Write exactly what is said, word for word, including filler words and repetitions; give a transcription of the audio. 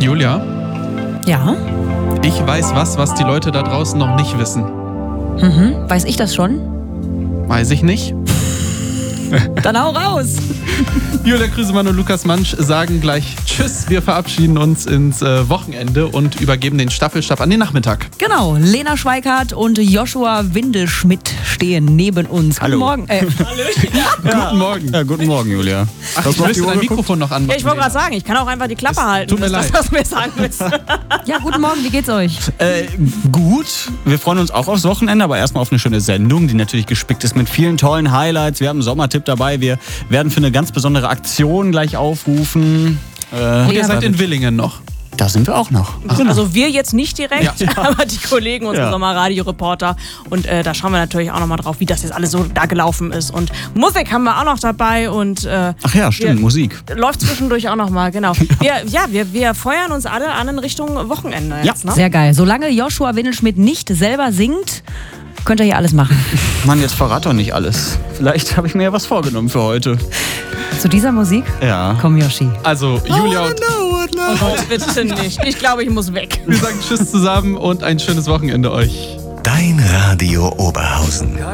Julia, Ja? ich weiß was, was die Leute da draußen noch nicht wissen. Mhm. Weiß ich das schon? Weiß ich nicht. Dann hau raus! Julia Krüsemann und Lukas Mansch sagen gleich Tschüss. Wir verabschieden uns ins äh, Wochenende und übergeben den Staffelstab an den Nachmittag. Genau, Lena Schweikart und Joshua Windelschmidt stehen neben uns. Hallo. Guten Morgen. Äh, Guten Morgen. Ja, guten Morgen, Julia. Ach, Was ich macht müsste die dein Uhr Mikrofon noch anmachen. Ja, ich wollte Lena. gerade sagen, ich kann auch einfach die Klappe halten. tut mir das ist leid. das, was du mir sagen willst. ja, guten Morgen, wie geht's euch? Äh, gut. Wir freuen uns auch aufs Wochenende, aber erstmal auf eine schöne Sendung, die natürlich gespickt ist mit vielen tollen Highlights. Wir haben einen Sommertipp dabei. Wir werden für eine ganz besondere Aktion gleich aufrufen. Äh, Und ihr seid in Willingen noch. Da sind wir auch noch. Also wir jetzt nicht direkt, Ja. aber die Kollegen, unsere Ja. Sommerradio-Reporter. Und äh, da schauen wir natürlich auch nochmal drauf, wie das jetzt alles so da gelaufen ist. Und Musik haben wir auch noch dabei und äh, Ach ja, stimmt, wir- Musik. läuft zwischendurch auch nochmal, genau. Wir, ja, wir, wir feuern uns alle an in Richtung Wochenende jetzt, Ja. ne? Sehr geil. Solange Joshua Windelschmidt nicht selber singt, könnt ihr hier alles machen. Mann, jetzt verrat doch nicht alles. Vielleicht habe ich mir ja was vorgenommen für heute. Zu dieser Musik? Ja. Komm, Yoshi. Also Julia und Oh Gott, bitte nicht. Ich glaube, ich muss weg. wir sagen Tschüss zusammen und ein schönes Wochenende euch. Dein Radio Oberhausen.